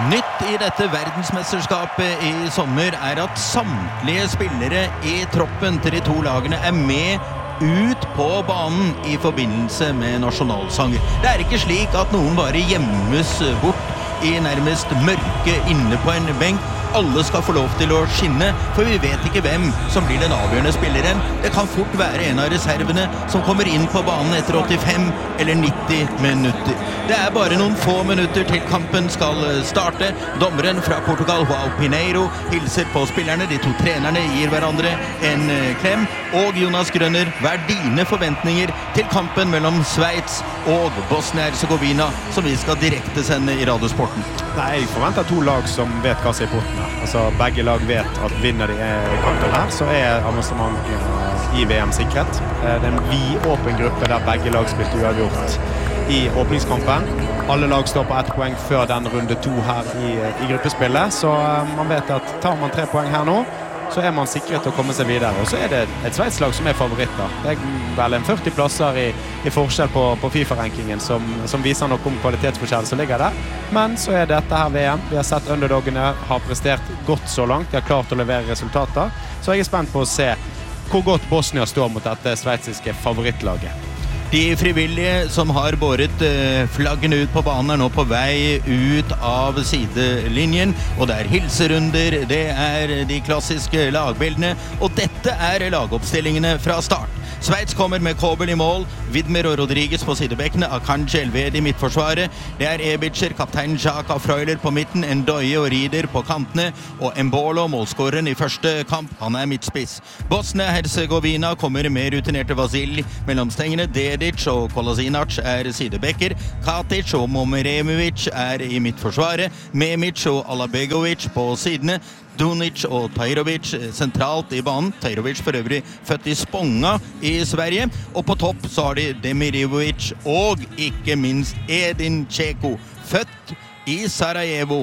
Nytt i dette verdensmesterskapet i sommer at samtlige spillere i troppen til de to lagene med ut på banen i forbindelse med nasjonalsanger. Det ikke slik at noen bare gjemmes bort i nærmest mørke inne på en benk. Alle skal få lov til å skinne, for vi vet ikke hvem som blir den avgjørende spilleren. Det kan fort være en av reservene som kommer inn på banen etter 85 eller 90 minutter. Det bare noen få minutter til kampen skal starte. Dommeren fra Portugal, João Pinheiro, hilser på spillerne. De to trenerne gir hverandre en klem. Og Jonas Grønner, hva dine forventninger til kampen mellom Sveits og Bosnia-Herzegovina, som vi skal direkte sende i Radiosporten? Nei, jeg forventer to lag som vet hva som porten. Altså, begge lag vet at vinner de kampen her, så avansement i VM sikret. Det en vidåpen gruppe der begge lag spilte uavgjort i åpningskampen. Alle lag står på 1 poeng før den runde 2 her i gruppespillet, så man vet at tar man 3 poeng her nå, så man sikret til å komme seg videre. Og så det et Sveitslag som favoritter. Det vel en 40 plasser i forskjell på FIFA-rankingen som viser noe om kvalitetsforskjell som ligger der. Men så dette her VM. Vi har sett underdogene har prestert godt så langt. De har klart å levere resultater. Så jeg spent på å se hvor godt Bosnia står mot dette sveitsiske favorittlaget. De frivillige som har båret flaggene ut på banen nå på vei ut av sidelinjen, og det hilserunder, det de klassiske lagbildene, og dette lagoppstillingene fra start. Sveits kommer med Kobel i mål, Widmer og Rodriguez på sidebekkene, Akanji Elvedi i midtforsvaret, det Ebitzer, kaptein Xhaka Freuler på midten, Ndoye og Rieder på kantene, og Embolo, målskåreren i første kamp, han midtspiss. Bosnia-Herzegovina kommer med rutinerte Vasil mellom stengene, Dedic og Kolasinac sidebekker, Katic og Momiremovic i midtforsvaret, Memic og Alabegovic på sidene, Dunic og Tajrovic sentralt i banen. Tajrovic for øvrig født i Spånga i Sverige. Og på topp så har de Demirovic og ikke minst Edin Dzeko, født i Sarajevo,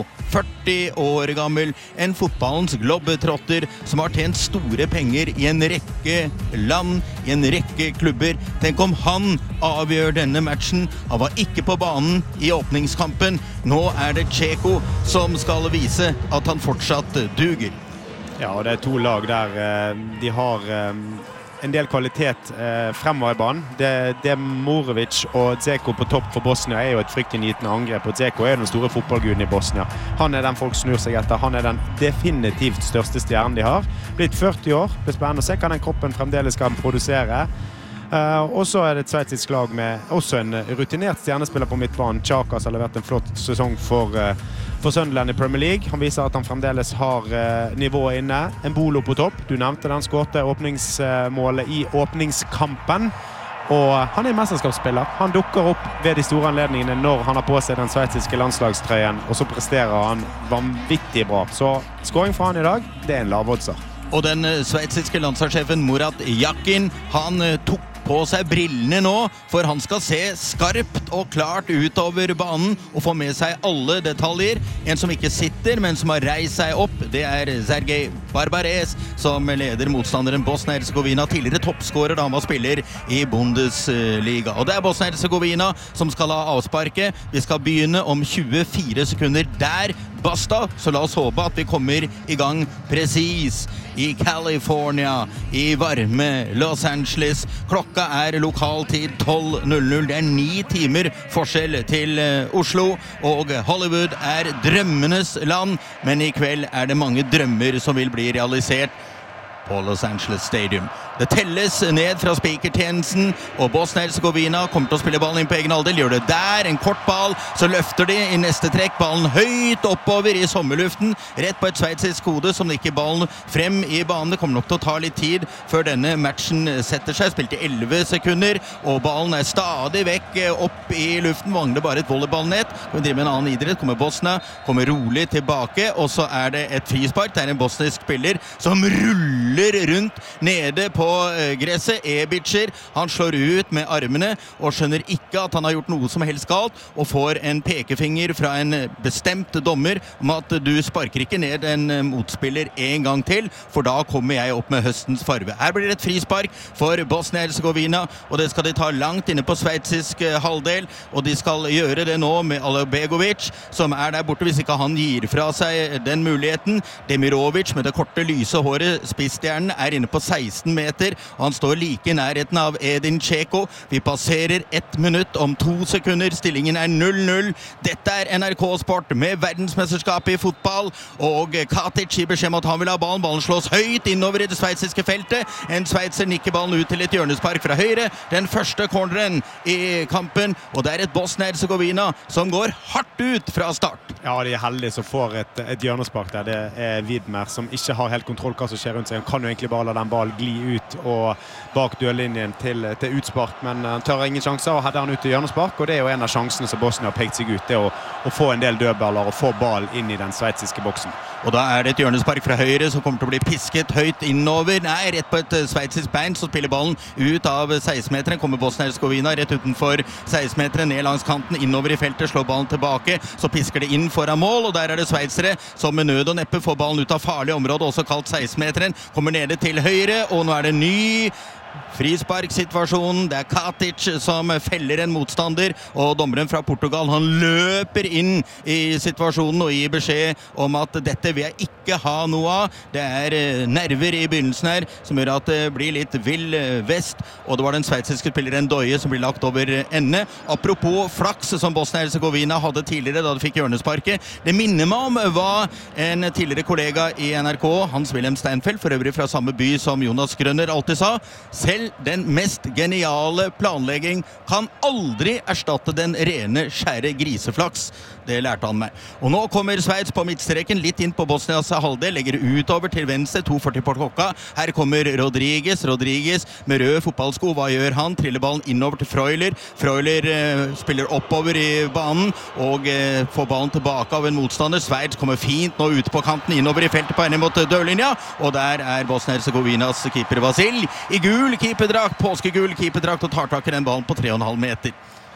40 år gammel, en fotballens globetrotter som har tjent store penger i en rekke land, i en rekke klubber. Tenk om han avgjør denne matchen. Han var ikke på banen i åpningskampen. Nå det Dzeko som skal vise at han fortsatt duger. Ja, og det to lag der de har en del kvalitet fremover i banen. Det Morovic og Dzeko på topp for Bosnia jo et fryktinngytende angrep, og Dzeko den store fotballguden i Bosnia. Han den folk snur seg etter. Han den definitivt største stjernen de har. Blitt 40 år. Det spennende å se hva den kroppen fremdeles kan produsere. Og så det et sveitsisk lag med også en rutinert stjernespiller på midtbanen. Xhaka har levert en flott sesong for Sunderland i Premier League. Han viser at han fremdeles har nivået inne. Embolo på topp. Du nevnte den skårte åpningsmålet i åpningskampen. Og han mesterskapsspiller. Han dukker opp ved de store anledningene når han har på seg den sveitsiske landslagstrøyen, og så presterer han vanvittig bra. Så skåring fra han i dag, det en lavoddser. Og den sveitsiske landslagssjefen Murat Yakin, han tok på seg brillene nå, for han skal se skarpt og klart utover banen og få med seg alle detaljer. En som ikke sitter, men som har reist seg opp, det Sergej Barbares, som leder motstanderen Bosnia-Herzegovina, tidligere toppskårer da han var spiller i Bundesliga. Og det Bosnia-Herzegovina som skal ha avsparket. Vi skal begynne om 24 sekunder der. Basta, så la oss håpe at vi kommer i gang precis i California, i varme Los Angeles. Klokka lokal tid 12:00. Det 9 timer forskjell til Oslo, og Hollywood drømmenes land, men i kveld det mange drømmer som vil bli realisert på Los Angeles Stadium. Det telles ned fra speakertjenesten, og Bosnia-Herzegovina kommer til å spille ballen inn på egen halvdel. Gjør det der, en kort ball, så løfter de i neste trekk ballen høyt oppover i sommerluften, rett på et sveitsisk hode som det ikke ballen frem i banen. Det kommer nok til å ta litt tid før denne matchen setter seg. Spilt i 11 sekunder, og ballen stadig vekk opp i luften. Mangler bare et volleyballnett. Kommer drive med en annen idrett. Kommer Bosnia, kommer rolig tilbake, og så det et frispark. Det en bosnisk spiller som ruller rundt nede på på gresset. Ebitcher, han slår ut med armene og skjønner ikke at han har gjort noe som helst galt, og får en pekefinger fra en bestemt dommer om at du sparker ikke ned en motspiller en gang til, for da kommer jeg opp med høstens farve. Her blir det et frispark for Bosnia-Herzegovina, og det skal de ta langt inne på sveitsisk halvdel, og de skal gjøre det nå med Albegovic, som der borte hvis ikke han gir fra seg den muligheten. Demirovic med det korte lyse håret, spissstjernen, inne på 16 meter, og han står like i nærheten av Edin Dzeko. Vi passerer 1 minutt om 2 sekunder, stillingen 0-0. Dette NRK Sport med verdensmesterskapet i fotball, og Katic i beskjed om at han vil ha ballen. Ballen slås høyt innover i det sveitsiske feltet. En sveitser nikker ballen ut til et hjørnespark fra høyre. Den første corneren i kampen, og det et Bosnia-Herzegovina som går hardt ut fra start. Ja, de heldige som får et hjørnespark der. Det Widmer som ikke har helt kontroll hva som skjer rundt seg. Han kan jo egentlig bare la den ballen gli ut og bak dørlinjen til utspark, men han tør ingen sjanser og header han ut til hjørnespark, og det jo en av sjansene som Bosnia har pekt seg ut, det å få en del dødballer og få ball inn i den sveitsiske boksen. Og da det et hjørnespark fra høyre som kommer til å bli pisket høyt innover. Nei, rett på et sveitsisk bein så spiller ballen ut av 16-meteren. Kommer Bosnia-Herzegovina rett utenfor 16-meteren, ned langs kanten, innover i feltet, slår ballen tilbake. Så pisker det inn foran mål, og der det sveitsere som med nød og neppe får ballen ut av farlig område, også kalt 16-meteren. Kommer nede til høyre, og nå det ny frisparksituasjonen. Det Katic som feller en motstander, og dommeren fra Portugal, han løper inn i situasjonen og gir beskjed om at dette vil jeg ikke ha noe av. Det nerver i begynnelsen her som gjør at det blir litt vill vest, og det var den sveitsiske spilleren Doye som blir lagt over ende. Apropos flaks som Bosnia-Herzegovina hadde tidligere da de fikk hjørnesparket. Det minner meg om hva en tidligere kollega i NRK, Hans-Wilhelm Steinfeld, for øvrig fra samme by som Jonas Grønner, alltid sa: selv den mest geniale planlegging kan aldri erstatte den rene skjære griseflaks. Det lærte han meg. Og nå kommer Sveits på midtstreken, litt inn på Bosnias halvdel, legger utover til venstre, 2,40 på klokka. Her kommer Rodriguez med røde fotballsko. Hva gjør han? Triller ballen innover til Freuler. Freuler spiller oppover i banen, og får ballen tilbake av en motstander. Sveits kommer fint nå ute på kanten, innover i feltet på ende mot dørlinja, og der Bosnia-Herzegovinas keeper Vasil i gul keeperdrakt, påskegul keeperdrakt, og tar tak i den ballen på 3,5 meter.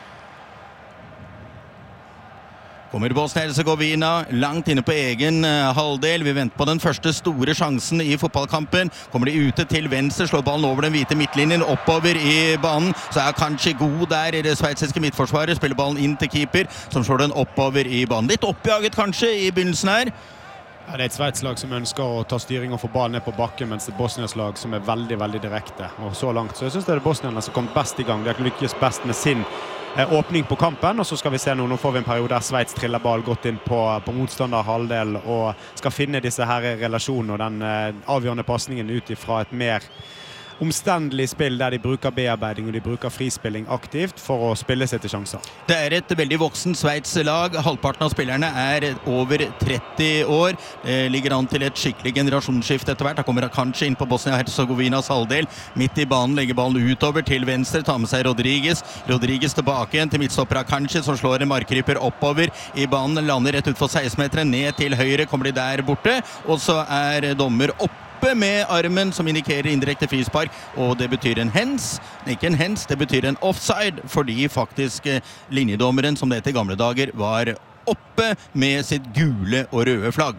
Kommer Bosnia-Herzegovina langt inne på egen halvdel. Vi venter på den første store sjansen i fotballkampen. Kommer de ute til venstre, slår ballen over den hvite midtlinjen, oppover i banen. Så kanskje god der i det sveitsiske midtforsvaret. Spiller ballen inn til keeper, som slår den oppover i banen. Litt oppjaget kanskje i begynnelsen her. Ja, det et sveitslag som ønsker å ta styring og få ballen ned på bakken, mens det Bosnias lag som veldig, veldig direkte. Og så langt. Så jeg synes det Bosnierne som kom best i gang. De har lykkes best med sin åpning på kampen, og så skal vi se nå får vi en periode der Sveits triller ball godt inn på motstander halvdel og skal finne disse her relasjonene og den avgjørende passningen ut ifra et mer omstendelig spill der de bruker bearbeiding og de bruker frispilling aktivt for å spille seg til sjanser. Det et veldig voksen Sveits-lag. Halvparten av spillerne over 30 år. Det ligger an til et skikkelig generasjonsskift etter hvert. Da kommer Akanji inn på Bosnia-Herzegovinas halvdel. Midt i banen legger ballen utover til venstre, tar med seg Rodriguez. Rodriguez tilbake igjen til midtstopper Akanji, som slår en markkryper oppover i banen, lander rett ut for 16-meteren, ned til høyre, kommer de der borte, og så dommer opp med armen som indikerer indirekte frispark, og det betyr en hens. Ikke en hens, det betyr en offside, fordi faktisk linjedommeren, som det i gamle dager, var oppe med sitt gule og røde flagg.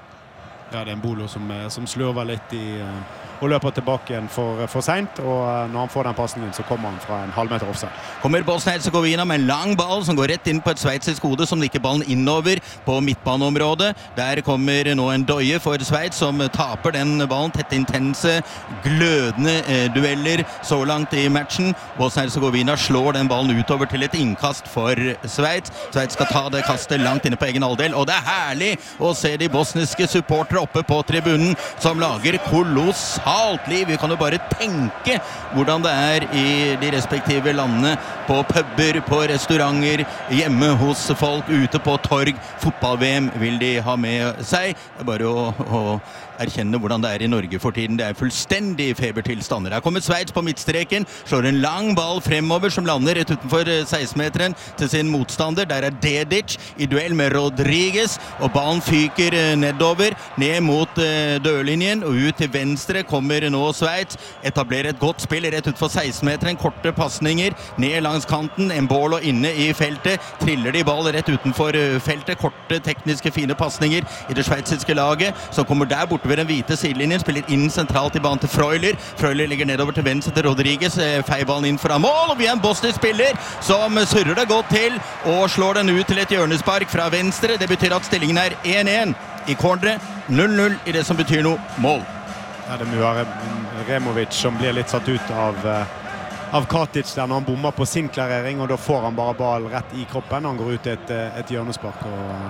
Ja, det en Bolo som slurver litt og løper tilbake igjen for sent, og når han får den passningen så kommer han fra en halvmeter offside. Kommer Bosnia-Herzegovina med en lang ball som går rett inn på et sveitsisk hode som nikker ballen innover på midtbaneområdet. Der kommer nå en Doye for Sveits som taper den ballen. Tett intense, glødende dueller så langt i matchen. Bosnia-Herzegovina slår den ballen utover til et innkast for Sveits. Sveits skal ta det kastet langt inne på egen halvdel, og det herlig å se de bosniske supportere oppe på tribunen som lager kolossalt liv. Vi kan jo bare tenke hvordan det i de respektive landene, på puber, på restauranter, hjemme hos folk, ute på torg. Fotball-VM vil de ha med seg. Det bare å erkjenne hvordan det i Norge for tiden. Det fullstendig febertilstander. Her kommer Sveits på midtstreken, slår en lang ball fremover som lander rett utenfor 16-meteren til sin motstander. Der Dedic i duell med Rodriguez, og ballen fyker nedover, ned mot dørlinjen, og ut til venstre kommer nå Sveits, etablerer et godt spill rett ut for 16-meteren, korte passninger, ned langs kanten, Embolo inne i feltet, triller de ball rett utenfor feltet, korte, tekniske, fine passninger i det sveitsiske laget, som kommer der borte ved den hvite sidelinjen, spiller inn sentralt i banen til Freuler, Freuler ligger nedover til venstre til Rodriguez, feiballen inn fra mål, og vi er en bosnisk spiller som surrer det godt til, og slår den ut til et hjørnespark fra venstre, det betyr at stillingen er 1-1 i corneret, 0-0 i det som betyr noe mål. Ja, det må være Removic som blir litt satt ut av Katic der når han bommer på sin klarering, og da får han bare ball rett i kroppen, og han går ut et hjørnespark.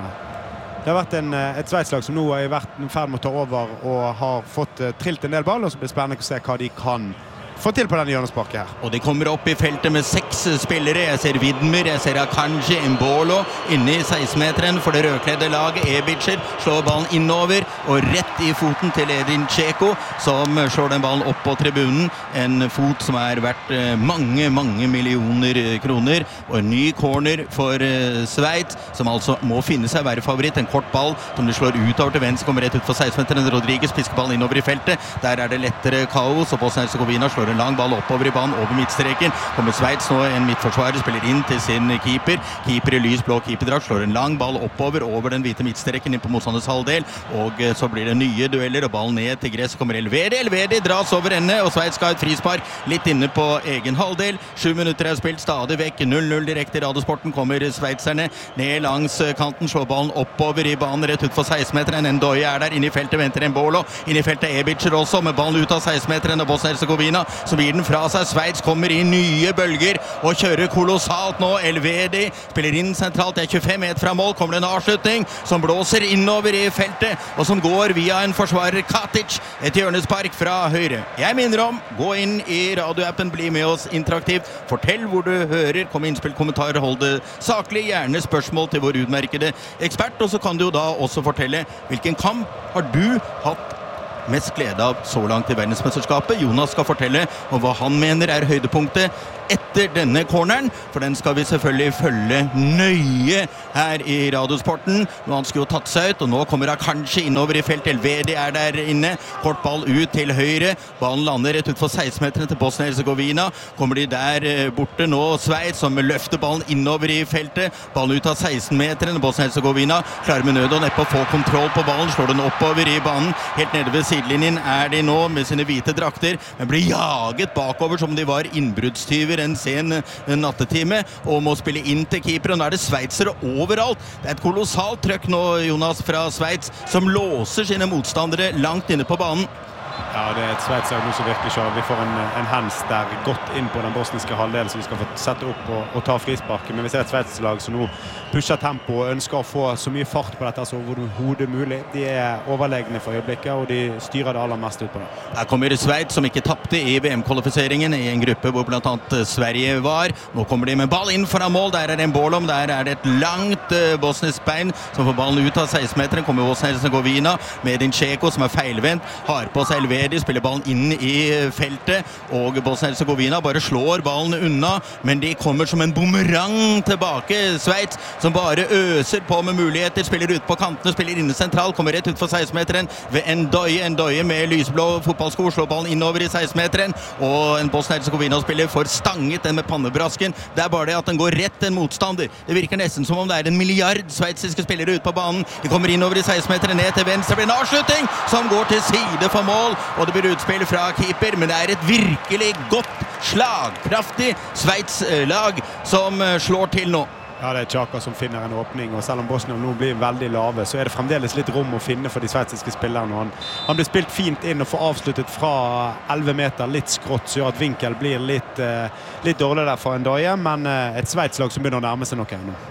Det har vært et Sveitslag som nå har vært i ferd med å ta over og har fått trillt en del ball, og så blir det spennende å se hva de kan få til på denne hjørnesparket her. Og de kommer opp i feltet med 6 spillere. Jeg ser Widmer, jeg ser Akanji, Embolo inne i 16-meteren for det rødkledde laget. Ebitcher slår ballen innover og rett i foten til Edin Dzeko, som slår den ballen opp på tribunen. En fot som er verdt mange millioner kroner. Og en ny corner for Sveits, som altså må finne seg være favoritt. En kort ball som de slår utover til venstre, kommer rett ut for 16-meteren. Rodriguez pisker ballen innover i feltet. Der er det lettere kaos, og Bosnia-Hercegovina slår en lang ball oppover i banen, over midtstreken. Kommer Sveits nå, en midtforsvarer, spiller inn til sin keeper. Keeper i lysblå keeperdrakt, slår en lang ball oppover, over den hvite midtstreken inn på motstanders halvdel, og så blir det nye dueller, og ballen ned til gress, kommer Elvedi dras over ende, og Sveits skal ha et frispark litt inne på egen halvdel. 7 minutter er spilt, stadig vekk 0-0 direkte i Radiosporten, kommer sveitserne ned langs kanten, slår ballen oppover i banen, rett ut for 16-meteren, Ndoye er der, inn i feltet venter Embolo, inn i feltet Ebitcher også, med ballen ut av 16-meteren, og Bosnia-Hercegovina som gir den fra seg. Sveits kommer i nye bølger og kjører kolossalt nå. Elvedi spiller inn sentralt, det er 25 meter fra mål, kommer det en avslutning som blåser innover i feltet, og som går via en forsvarer, Katic, et hjørnespark fra høyre. Jeg minner om, gå inn i radioappen, bli med oss interaktivt, fortell hvor du hører, kom med innspill, kommentarer, hold det saklig, gjerne spørsmål til vår utmerkede ekspert, og så kan du da også fortelle hvilken kamp har du hatt mest glede av så langt i verdensmesterskapet. Jonas skal fortelle om hva han mener er høydepunktet etter denne corneren, for den skal vi selvfølgelig følge nøye her i Radiosporten. Nå han skulle jo tatt seg ut, og nå kommer han kanskje innover i felt. Elvedi er der inne, kort ball ut til høyre, ballen lander rett ut for 16-meteren til Bosnia-Hercegovina. Kommer de der borte nå, Sveits, som løfter ballen innover i feltet, ballen ut av 16-meteren, Bosnia-Hercegovina klarer med nød og neppe å få kontroll på ballen, slår den oppover i banen, helt nede ved sidelinjen er de nå med sine hvite drakter, men blir jaget bakover som de var innbruddstyver en sen nattetime, og må spille inn til keeper, og nå er det sveitsere overalt. Det er et kolossalt trøkk nå, Jonas, fra Sveits, som låser sine motstandere langt inne på banen. Ja, det er et Sveitslag nå som virkelig kjører. Vi får en hands der godt inn på den bosniske halvdelen, så vi skal få sette opp og ta frisparket. Men vi ser et Sveitslag som nå pusher tempo og ønsker å få så mye fart på dette som overhodet mulig. De er overlegne for øyeblikket, og de styrer det aller mest ut på det. Her kommer Sveits, som ikke tappte i VM-kvalifiseringen, i en gruppe hvor blant annet Sverige var. Nå kommer de med ball inn foran mål, der er det en Embolo, der er det et langt bosnisk bein som får ballen ut av 16-meteren, kommer Bosnia-Hercegovina med Edin Dzeko som er feilvendt, har på seg Elvedi, spiller ballen inn i feltet, og Bosnia-Hercegovina bare slår ballen unna, men de kommer som en bumerang tilbake. Sveits, som bare øser på med muligheter, spiller ut på kantene, spiller inne sentral, kommer rett ut for 16-meteren ved Ndoye med lysblå fotballsko, slår ballen innover i 16-meteren, og en Bosnia-Hercegovina-spiller får stanget den med pannebrasken. Det er bare det at den går rett en motstander. Det virker nesten som om det er 1 milliard sveitsiske spillere ut på banen. De kommer innover i 16-meteren, ned til venstre, blir en avslutning som går til side for mål, og det blir utspill fra keeper, men det er et virkelig godt, slagkraftig Sveits-lag som slår til nå. Ja, det er Xhaka som finner en åpning, og selv om Bosnia nå blir veldig lave, så er det fremdeles litt rom å finne for de sveitsiske spillerne. Han blir spilt fint inn og får avsluttet fra 11 meter, litt skrått, så gjør at vinkel blir litt dårlig der for Ndoye, men et Sveitslag som begynner å nærme seg noe her nå.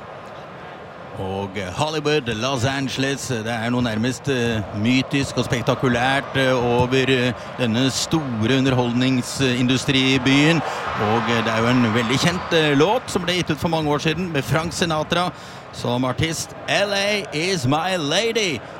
Og Hollywood, Los Angeles, det er noe nærmest mytisk og spektakulært over denne store underholdningsindustribyen. Og det er jo en veldig kjent låt som ble gitt ut for mange år siden med Frank Sinatra som artist. LA is my lady.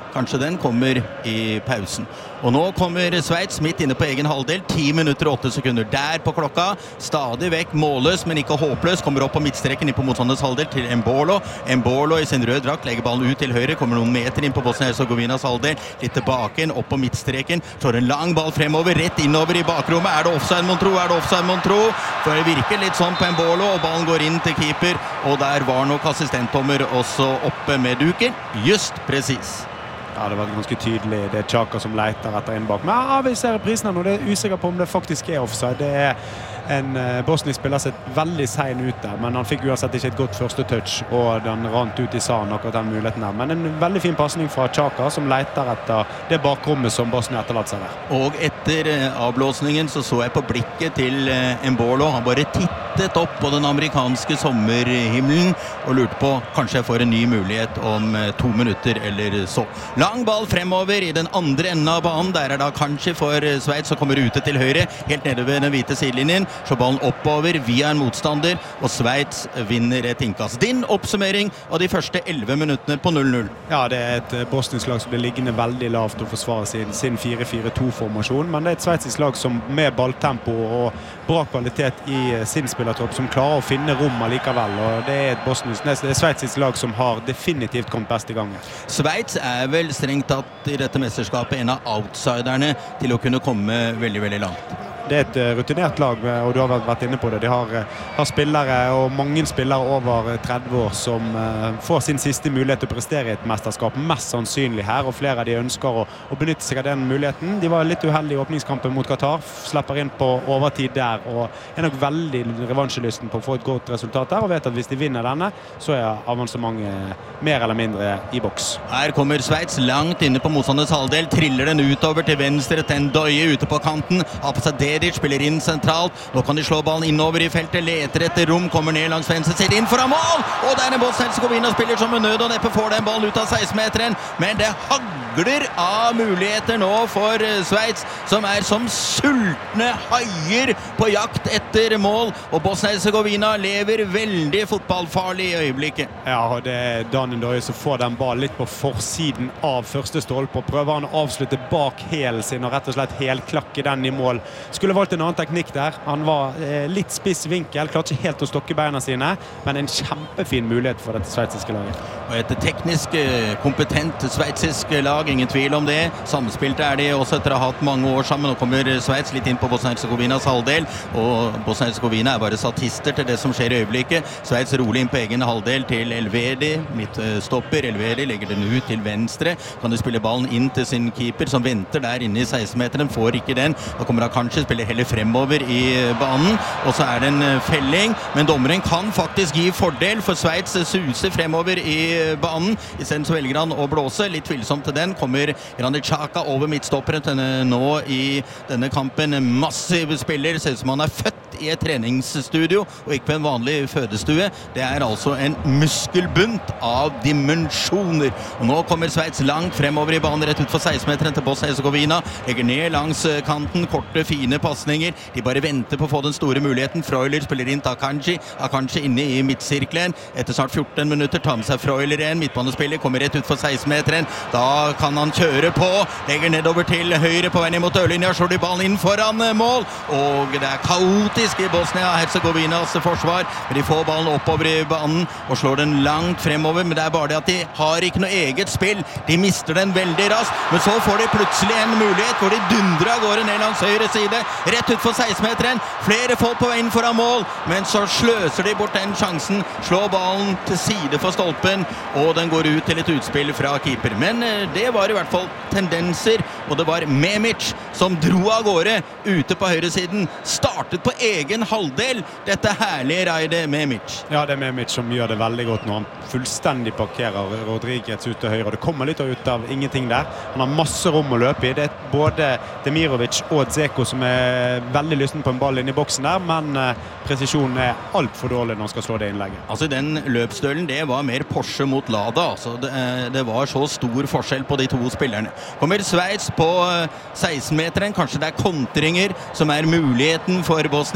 Kanskje den kommer i pausen. Og nå kommer Sveits midt inne på egen halvdel, 10 minutter og 8 sekunder der på klokka. Stadig vekk målløs, men ikke håpløs. Kommer opp på midtstreken inn på motstanders halvdel til Embolo. Embolo i sin rød drakt legger ballen ut til høyre, kommer noen meter inn på Bosnia-Herzegovinas halvdel. Litt tilbake inn, opp på midtstreken. Slår en lang ball fremover, rett innover i bakrommet. Er det offside, mon tro? Er det offside, mon tro? For det virker litt sånn på Embolo, og ballen går inn til keeper. Og der var nok assistentdommer også oppe med duken. Just precis. Ja, det var ganske tydelig. Det er Xhaka som leter etter en bak. Men ja, vi ser prisen nå. Det er usikker på om det faktisk er offside. Det er en bosnisk spiller sett veldig sein ut der, men han fikk uansett ikke et godt første touch, og den rant ut i sanden akkurat den muligheten der. Men en veldig fin passning fra Xhaka, som leter etter det bakrommet som Bosnia etterlatt seg der. Og etter avblåsningen så jeg på blikket til Embolo. Han bare tittet opp på den amerikanske sommerhimmelen og lurte på, kanskje jeg får en ny mulighet om 2 minutter eller så. Lang ball fremover i den andre enden av banen. Der er da kanskje for Sveits som kommer ute til høyre, helt nede ved den hvite sidelinjen. Så ballen oppover via en motstander, og Sveits vinner et innkast. Din oppsummering av de første 11 minuttene på 0-0. Ja, det er et bosnisk lag som blir liggende veldig lavt og forsvarer sin 4-4-2-formasjon, men det er et sveitsisk lag som med balltempo og bra kvalitet i sin spillertropp, som klarer å finne rom allikevel, og det er et sveitsisk lag som har definitivt kommet best i gang. Sveits er vel strengt tatt i dette mesterskapet en av outsiderne til å kunne komme veldig, veldig langt. Det er et rutinert lag, og du har vært inne på det. De har spillere, og mange spillere over 30 år, som får sin siste mulighet til å prestere i et mesterskap. Mest sannsynlig her, og flere av de ønsker å benytte seg av den muligheten. De var litt uheldige i åpningskampen mot Qatar, slipper inn på overtid der, og er nok veldig revansjelysten på å få et godt resultat der, og vet at hvis de vinner denne, så er avansementet mer eller mindre i boks. Her kommer Sveits langt inne på motstanders halvdel, triller den utover til venstre, til en døye ute på kanten, har på seg spiller inn sentralt, nå kan de slå ballen innover i feltet, leter etter rom, kommer ned langs venstre side, inn foran mål, og der er Bosnia-Herzegovina spiller som en nød, og neppe får den ballen ut av 16-meteren, men det hagler av muligheter nå for Sveits, som er som sultne haier på jakt etter mål, og Bosnia-Herzegovina lever veldig fotballfarlig i øyeblikket. Ja, og det er Daniel Døye som får den ballen litt på forsiden av første stolpe, og prøver han å avslutte bak hælen sin, og rett og slett helklakke den i mål. Skulle valgt en annen teknikk der. Han var litt spiss vinkel, klarte ikke helt å stokke beina sine, men en kjempefin mulighet for dette sveitsiske laget. Og et teknisk kompetent sveitsisk lag, ingen tvil om det. Samspilt er de også etter å ha hatt mange år sammen. Nå kommer Sveits litt inn på Bosnia-Herzegovinas halvdel, og Bosnia-Herzegovina er bare statister til det som skjer i øyeblikket. Sveits rolig inn på egen halvdel til Elvedi, midtstopper. Elvedi legger den ut til venstre. Kan de spille ballen inn til sin keeper, som venter der inne i 16-meteren, får ikke den. Da kommer kanskje spiller heller fremover i banen, og så er det en felling, men dommeren kan faktisk gi fordel, for Sveits suser fremover i banen. I stedet så velger han å blåse, litt tvilsomt til den. Kommer Granit Xhaka over midtstopperen nå i denne kampen. Massiv spiller, ser ut som han er født i et treningsstudio og ikke på en vanlig fødestue. Det er altså en muskelbunt av dimensjoner. Og nå kommer Sveits langt fremover i banen, rett ut for 16-meteren til Bosnia-Herzegovina. Legger ned langs kanten, korte, fine passninger. De bare venter på å få den store muligheten. Freuler spiller inn til Akanji inne i midtsirkelen. Etter snart 14 minutter tar med seg Freuler igjen. Midtbanespiller kommer rett ut for 16-meteren. Da kan han kjøre på. Legger nedover til høyre på veien mot Ørlinja. Slår de ballen inn foran mål. Og det er kaotisk i Bosnia-Herzegovinas forsvar. Men de får ballen oppover i banen og slår den langt fremover. Men det er bare det at de har ikke noe eget spill. De mister den veldig raskt. Men så får de plutselig en mulighet hvor de dundrer av gårde ned langs høyre side, rett ut for 16-meteren. Flere folk på veien foran mål, men så sløser de bort den sjansen, slår ballen til side for stolpen, og den går ut til et utspill fra keeper. Men det var i hvert fall tendenser, og det var Memic som dro av gårde ute på høyresiden, startet på egen halvdel, dette herlige raidet Memic. Ja, det er Memic som gjør det veldig godt når han fullstendig parkerer Rodriguez ut til høyre, og det kommer litt ut av ingenting der. Han har masse rom å løpe i. Det er både Demirovic og Dzeko som er veldig lysten på en ball inn i boksen der, men presisjonen er alt for dårlig når han skal slå det innlegget. Altså den løpsdølen, det var mer Porsche mot Lada, altså det var så stor forskjell på de to spillerne. Kommer Sveits på 16-meteren, kanskje det er kontringer som er muligheten for Bosnia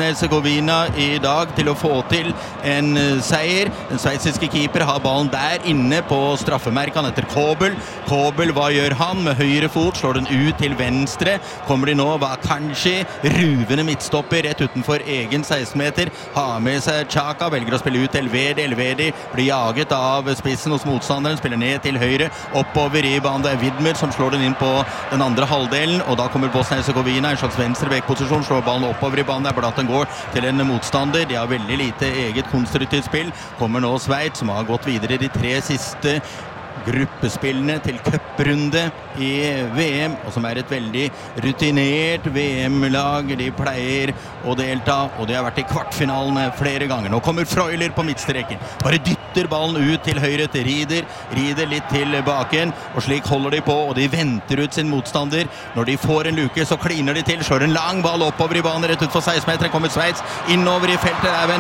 Bosnia-Herzegovina I dag til å få til en seier. Den sveitsiske keeper har ballen der inne på straffemerket. Han heter Kobel. Kobel, hva gjør han? Med høyre fot slår den ut til venstre. Kommer de nå, Vakanshi, ruvende midtstopper rett utenfor egen 16-meter. Har med seg Chaka, velger å spille ut Elvedi. Elvedi blir jaget av spissen hos motstanderen, spiller ned til høyre, oppover I banen. Det Widmer som slår den inn på den andre halvdelen, og da kommer Bosnia-Herzegovina, en slags venstre bekposisjon, slår ballen oppover I banen, der bare at den går til en motstander. De har veldig lite eget konstruktivt spill. Kommer nå Sveits, som har gått videre de 3 siste gruppespillene til cuprunde I VM, og som et veldig rutinert VM-lag. De pleier å delta, og de har vært I kvartfinalene flere ganger. Nå kommer Freuler på midtstreken. Bare dytter ballen ut til høyre til Rieder. Rieder litt til baken, og slik holder de på, og de venter ut sin motstander. Når de får en luke, så kliner de til, slår en lang ball oppover I banen, rett ut for 16-meteren. Kommer Sveits innover I feltet.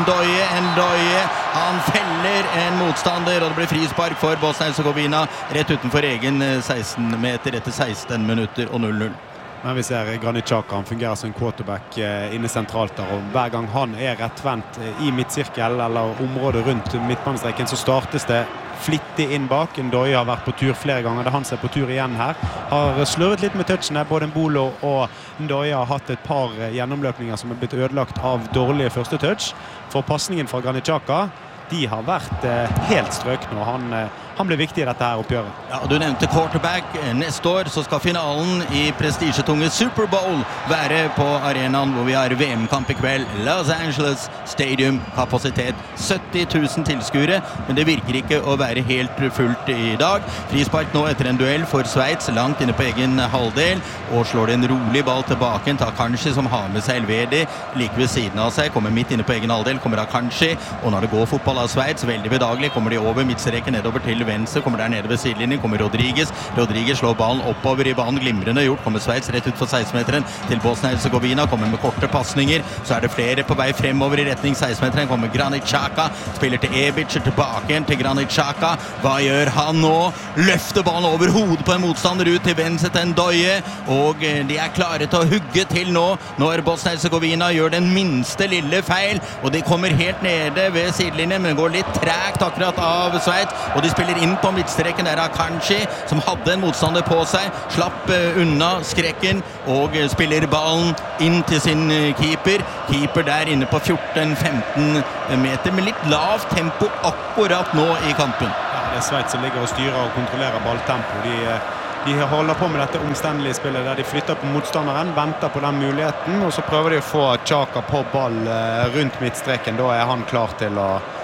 Ndoye. Han feller en motstander, og det blir frispark for Bosnia-Herzegovina rett utenfor egen 16-meter etter 16 minutter og 0-0. Men vi ser Granit Xhaka, han fungerer som en quarterback inne sentralt der, og hver gang han rettvendt I midtsirkel eller området rundt midtbanestreken, så startes det flittig inn bak. Ndoye har vært på tur flere ganger, det han ser på tur igjen her. Har slurvet litt med touchene, både Mbolo og Ndoye har hatt et par gjennomløpninger som blitt ødelagt av dårlige første touch. For passningen fra Granit Xhaka, de har vært helt strøkne, og han blir viktig I dette her oppgjøret. Ja, du nevnte quarterback. Neste år så skal finalen I prestisjetunge Super Bowl være på arenaen hvor vi har VM-kamp I kveld. Los Angeles Stadium, kapasitet 70 000 tilskuere, men det virker ikke å være helt fullt I dag. Frispark nå etter en duell for Sveits, langt inne på egen halvdel, og slår en rolig ball tilbake til Akanji, som har med seg Elvedi like ved siden av seg, kommer midt inne på egen halvdel, kommer Akanji, og når det går fotball av Sveits, veldig bedagelig, kommer de over midtstreken nedover til venstre, kommer der nede ved sidelinjen, kommer Rodriguez slår ballen oppover I banen, glimrende gjort, kommer Sveits rett ut for 16-meteren til Bosnia-Herzegovina, kommer med korte passninger, så det flere på vei fremover I retning 16-meteren, kommer Granit Xhaka, spiller til Ebic, tilbake til Granit Xhaka, hva gjør han nå? Løfter ballen over hodet på en motstander ut til venstre til Ndoye, og de klare til å hugge til nå, når Bosnia-Herzegovina gjør den minste lille feil, og de kommer helt nede ved sidelinjen, men går litt tregt akkurat av Sveits, og de spiller inn på midtstreken. Der Akanji, som hadde en motstander på seg, slapp unna skrekken og spiller ballen inn til sin keeper. Keeper der inne på 14-15 meter med litt lavt tempo akkurat nå I kampen. Ja, det Sveits som ligger og styrer og kontrollerer balltempo. De holder på med dette omstendelige spillet der de flytter på motstanderen, venter på den muligheten, og så prøver de å få Xhaka på ball rundt midtstreken. Da han klar til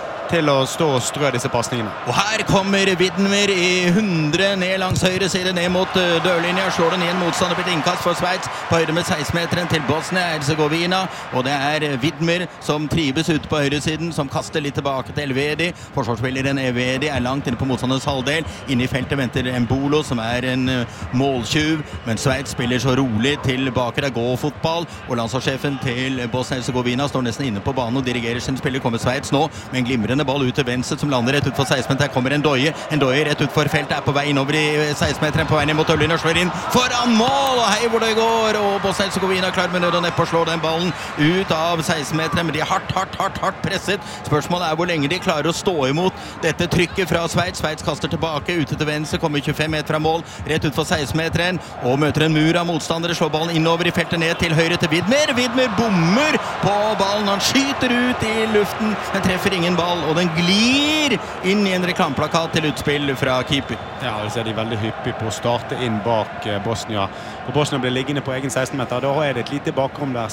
å stå og strø disse passningene. Og her kommer Widmer I 100 ned langs høyre side, ned mot dørlinja, slår den igjen motstander på et innkast for Sveits, på høyre med 16-meteren til Bosnia-Herzegovina, og det Widmer som trives ute på høyre siden, som kaster litt tilbake til Elvedi. Forsvarsspilleren Elvedi langt inne på motstanders halvdel, inne I feltet venter Mbolo, som en måltjuv, men Sveits spiller så rolig tilbake, det går fotball, og landslagssjefen til Bosnia-Herzegovina står nesten inne på banen og dirigerer sin spiller, kommer Sveits nå, med en glimrende ball ut til venstre som lander rett ut for 16-meteren. Her kommer Ndoye rett ut for feltet, på vei innover I 16-meteren, på vei ned mot Ørlin og slår inn foran mål, og hei hvor det går, og Bosnia-Herzegovina klar med nød og neppe å slå den ballen ut av 16-meteren, men de hardt presset. Spørsmålet hvor lenge de klarer å stå imot dette trykket fra Sveits. Sveits kaster tilbake, ute til venstre, kommer 25 meter fra mål, rett ut for 16-meteren, og møter en mur av motstandere, slår ballen innover I feltet ned til høyre til Widmer. Widmer bommer på ballen, han skyter ut I luften, men treffer ingen ball, og den glir inn I en reklamplakat til utspill fra keeper. Ja, det ser de veldig hyppig på å starte inn bak Bosnia. Og Bosnia blir liggende på egen 16-meter. Da det et lite bakrom der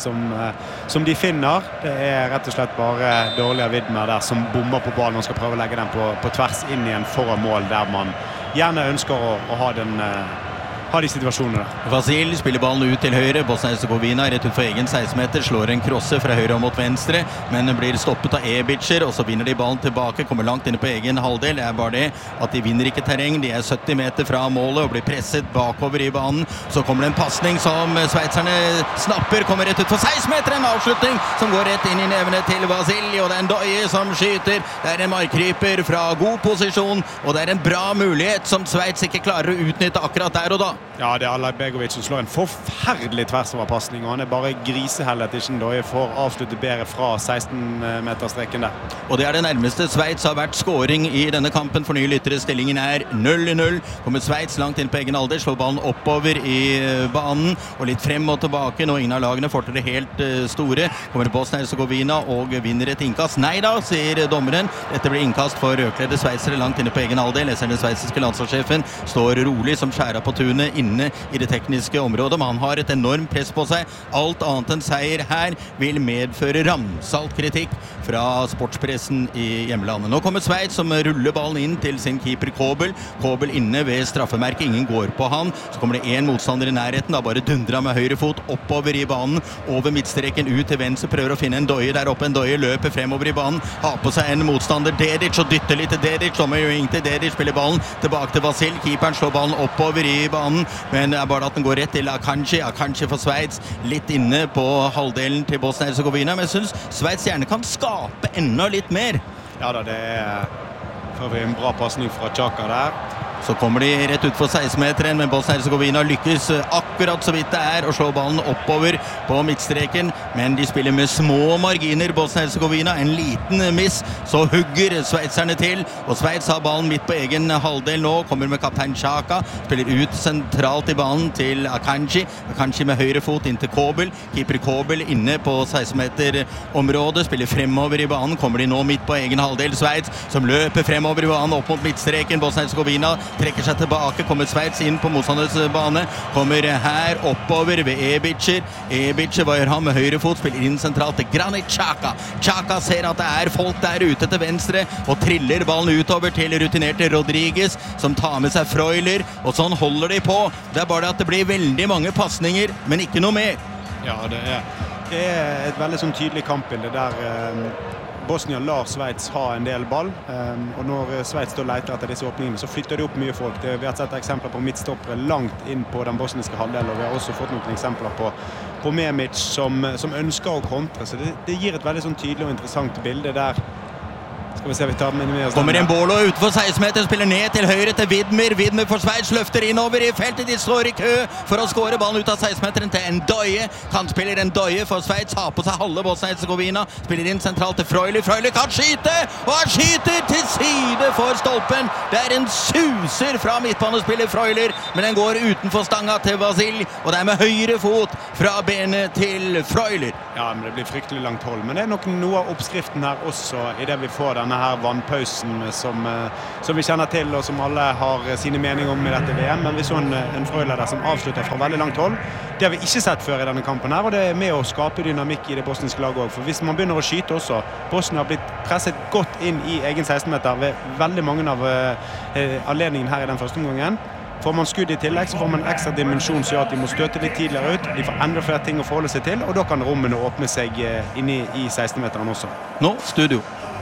som de finner. Det rett og slett bare dårlig av Widmer der som bommer på ballen og skal prøve å legge den på tvers inn igjen foran mål der man gjerne ønsker å ha de situasjonene der. Vasil spiller ballen ut til høyre, Bosnia-Herzegovina rett ut for egen 16-meter, slår en krosse fra høyre og mot venstre, men blir stoppet av Ebitcher, og så vinner de ballen tilbake, kommer langt inne på egen halvdel. Det bare det at de vinner ikke terreng, de 70 meter fra målet og blir presset bakover I banen. Så kommer det en passning som sveitserne snapper, kommer rett ut for 16-meter, en avslutning som går rett inn I nevene til Vasil, og det en Ndoye som skyter. Det en markkryper fra god posisjon, og det en bra mulighet som Sveits ikke klarer å utnytte akkurat der og da. Ja, det Alaj Begovic som slår en forferdelig tversoverpassning, og han bare grisehellet ikke Ndoye for å avslutte bedre fra 16-meterstreken der. Og det det nærmeste Sveits har vært scoring i denne kampen for nye lyttere. Stillingen 0-0. Kommer Sveits langt inn på egen alder, slår ballen oppover i banen, og litt frem og tilbake. Nå ingen av lagene får til det helt store. Kommer Bosnia-Herzegovina og vinner et innkast. Nei da, sier dommeren. Dette blir innkast for rødkledde sveitsere langt inne på egen alder. Leser den sveitsiske landslagssjefen står rolig som skjæra på tunet inne i det tekniske området, men han har et enormt press på seg. Alt annet enn seier her vil medføre ramsalt kritikk fra sportspressen i hjemlandet. Nå kommer Sveits som ruller ballen inn til sin keeper Kobel. Kobel inne ved straffemerket, ingen går på han. Så kommer det en motstander i nærheten, da bare dundrer med høyre fot oppover i banen, over midtstreken, ut til venstre, prøver å finne Ndoye der oppe. Ndoye løper fremover i banen, har på seg en motstander, Dedic, og dytter litt til Dedic, som jo ikke til Dedic, spiller ballen tilbake til Vasil. Keeperen slår ballen oppover i banen, men det bare at den går rett til Akanji for Sveits, litt inne på halvdelen til Bosnia-Herzegovina, men jeg synes Sveits gjerne kan skape enda litt mer. Ja da, det for en bra passning fra Xhaka der. Så kommer de rett ut for 16-meteren, men Bosnia-Herzegovina lykkes akkurat så vidt det å slå ballen oppover på midtstreken, men de spiller med små marginer. Bosnia-Herzegovina, en liten miss, så hugger sveitserne til, og Sveits har ballen midt på egen halvdel nå, kommer med kaptein Xhaka, spiller ut sentralt i banen til Akanji med høyre fot inn til Kobel, keeper Kobel inne på 16-meter-området, spiller fremover i banen, kommer de nå midt på egen halvdel, Sveits som løper fremover i banen opp mot midtstreken, Bosnia-Herzegovina trekker seg tilbake, kommer Sveits inn på motstanders bane, kommer her oppover ved Ebitcher. Ebitcher, hva gjør han med høyre fot? Spiller inn sentralt til Granit Xhaka. Xhaka ser at det folk der ute til venstre, og triller ballen utover til rutinerte Rodriguez, som tar med seg Freuler, og sånn holder de på. Det bare at det blir veldig mange passninger, men ikke noe mer. Ja, det et veldig sånn tydelig kampbilde der Bosnia lar Sveits ha en del ball, og når Sveits da leter etter disse åpningene, så flytter de opp mye folk. Vi har sett eksempler på midtstoppere langt inn på den bosniske halvdelen, og vi har også fått noen eksempler på Memic som ønsker å kontre, så det gir et veldig sånn tydelig og interessant bilde der. Skal vi se, vi tar med oss kommer en Bolo utenfor 16 meter, spiller ned til høyre til Widmer for Sveits, løfter innover i feltet, de står i kø for å skåre ballen ut av 16-meteren til Ndoye. Kantspiller Ndoye for Sveits, har på seg halve Bosnia-Herzegovina, spiller inn sentralt til Freuler kan skyte, og han skyter til side for stolpen. Det en suser fra midtbanespiller Freuler, men den går utenfor stanga til Vasil, og det med høyre fot fra benet til Freuler. Ja, men det blir fryktelig langt hold, men det nok noe av oppskriften her også, i det vi får denne her vannpausen som vi kjenner til, og som alle har sine meninger om i dette VM, men vi så en Freuler der som avslutter fra veldig langt hold. Det har vi ikke sett før i denne kampen her, og det med å skape dynamikk i det bosniske laget også, for hvis man begynner å skyte også, Bosnia har blitt presset godt inn i egen 16-meter ved veldig mange av anledningene her i den første omgangen. Får man skudd i tillegg, så får man en ekstra dimensjon, så at de må støte litt tidligere ut, de får enda flere ting å forholde seg til, og da kan rommene åpne seg inne i 16-meteren også. Nå, studio.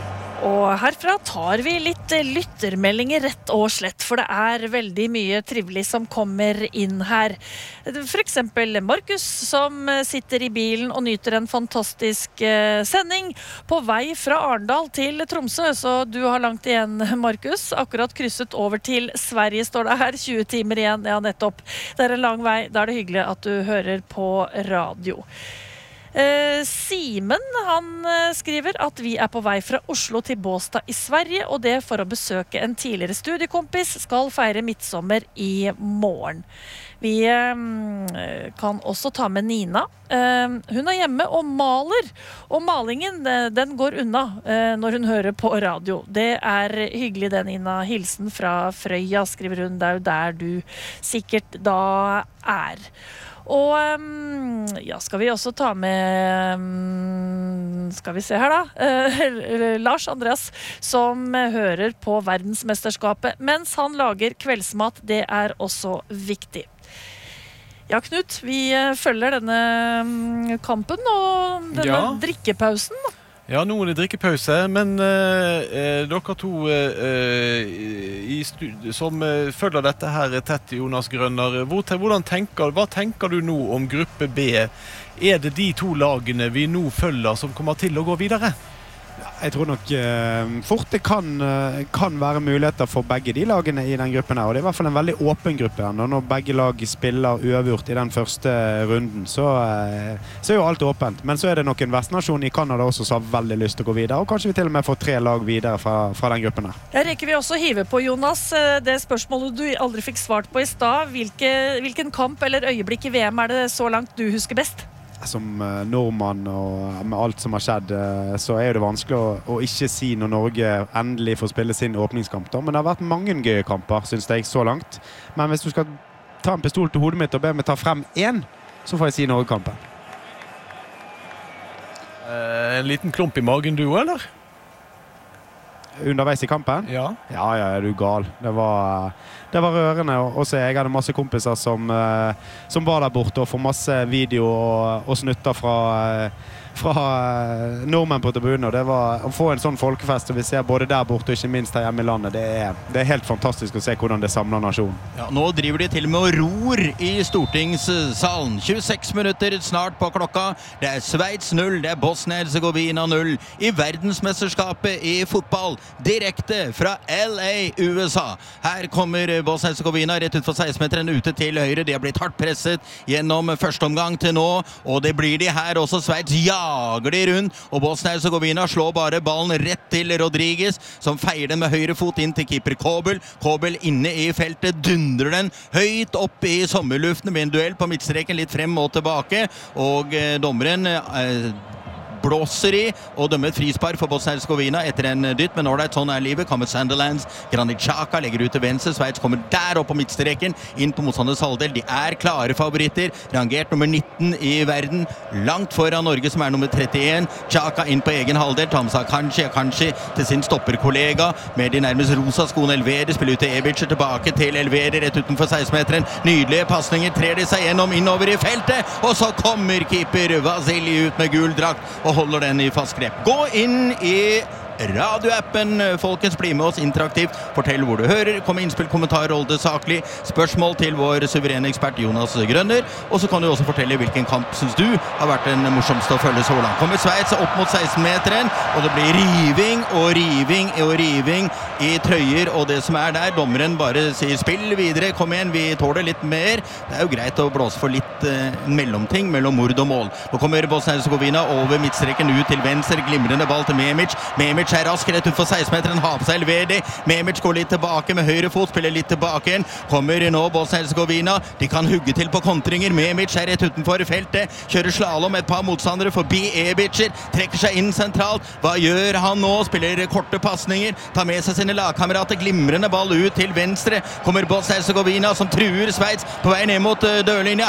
Og herfra tar vi litt lyttermeldinger rett og slett, for det veldig mye trivelig som kommer inn her. For eksempel Markus, som sitter i bilen og nyter en fantastisk sending på vei fra Arendal til Tromsø, så du har langt igjen, Markus. Akkurat krysset over til Sverige, står det her, 20 timer igjen, ja nettopp. Det en lang vei, da det hyggelig at du hører på radio. Simen, han skriver at vi på vei fra Oslo til Båstad i Sverige, og det for å besøke en tidligere studiekompis, skal feire midtsommer i morgen. Vi kan også ta med Nina. Hun hjemme og maler, og malingen den går unna når hun hører på radio. Det hyggelig det, Nina. Hilsen fra Frøya, skriver hun. Det jo der du sikkert da Og ja, skal vi også ta med skal vi se her da Lars Andreas, som hører på verdensmesterskapet mens han lager kveldsmat. Det også viktig. Ja, Knut, vi følger denne kampen og denne drikkepausen da. Ja, nå det drikkepause, men dere to som følger dette her tett, Jonas Grønner, hva tenker du nå om gruppe B? Det de to lagene vi nå følger som kommer til å gå videre? Jeg tror nok fort det kan være muligheter for begge de lagene i den gruppen her, og det er i hvert fall en veldig åpen gruppe her. Når begge lag spiller uavgjort i den første runden, så er jo alt åpent. Men så er det nok en vestnasjon i Kanada også som har veldig lyst til å gå videre, og kanskje vi til og med får 3 lag videre fra den gruppen her. Der rekker vi også hive på, Jonas, det spørsmålet du aldri fikk svart på i stad. Hvilken kamp eller øyeblikk i VM er det så langt du husker best? Som nordmann og med alt som har skjedd, så er det vanskelig å ikke si når Norge endelig får spille sin åpningskamp. Men det har vært mange gøye kamper, synes jeg, så langt. Men hvis du skal ta en pistol til hodet mitt og be meg ta frem 1, så får jeg si Norge-kampen. En liten klump i magen du, eller? Underveis i kampen? Ja. Ja, er du gal. Det var rørende å se. Jeg hadde masse kompiser som var der borte og får masse video og snutter fra nordmenn på tribunen, og det var å få en sånn folkefest som vi ser både der borte og ikke minst her hjemme i landet. Det er helt fantastisk å se hvordan det samler nasjonen. Ja, nå driver de til og med og ror i stortingssalen. 26 minutter snart på klokka. Det er Sveits 0, det er Bosnia-Herzegovina 0 i verdensmesterskapet i fotball, direkte fra LA, USA. Her kommer Bosnia-Herzegovina rett ut for 16-meteren ute til høyre. De har blitt hardt presset gjennom første omgang til nå, og det blir de her også. Sveits jager de rundt, og Bosnia-Herzegovina slår bare ballen rett til Rodriguez, som feier den med høyre fot inn til keeper Kobel. Kobel inne i feltet, dundrer den høyt opp i sommerluften med en duell på midtstreken, litt frem og tilbake, og dommeren blåser i og dømmer et frispar for Bosnia-Herzegovina etter en dytt, men ålreit, sånn er livet. Kommer Sanderlands, Granit Xhaka legger ut til venstre, Sveits kommer der opp på midtstreken, inn på motstanders halvdel. De er klare favoritter, rangert nummer 19 i verden, langt foran Norge som er nummer 31. Xhaka inn på egen halvdel, tar med seg Akanji til sin stopperkollega, med de nærmest rosa skoene. Elvedi spiller ut til Ebic, tilbake til Elvedi rett utenfor 16-meteren. Nydelige passninger, trer de seg gjennom innover i feltet, og så kommer keeper Vasili ut med gul drakt og holder den i fast grep. Gå inn i radioappen, folkens, bli med oss interaktivt, fortell hvor du hører, kom med innspill, kommentar, Rolde Saklig, spørsmål til vår suverene ekspert Jonas Grønner, og så kan du også fortelle hvilken kamp synes du har vært den morsomste å følge så langt. Kommer Sveits opp mot 16-meteren, og det blir riving og riving og riving i trøyer, og det som er der, dommeren bare sier spill videre, kom igjen, vi tåler litt mer. Det er jo greit å blåse for litt mellomting mellom mord og mål. Nå kommer Bosnia-Herzegovina over midtstreken ut til venstre, glimrende ball til Memic er rask rett ut for 16-meteren, har på seg Elvedi. Memic går litt tilbake med høyre fot, spiller litt tilbake igjen. Kommer nå Bosnia-Herzegovina. De kan hugge til på kontringer. Memic er rett utenfor feltet. Kjører slalom et par motstandere forbi Ebicer. Trekker seg inn sentralt. Hva gjør han nå? Spiller korte passninger. Tar med seg sine lagkamerater. Glimrende ball ut til venstre. Kommer Bosnia-Herzegovina som truer Sveits på vei ned mot dørlinja.